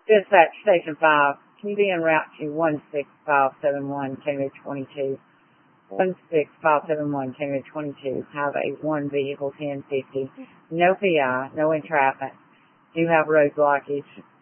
Dispatch Station 5, can you be en route to 16571 Kennedy 22? 16571 Kennedy 22. Have a one vehicle 1050. No PI, no entrapment. Do have road blockage.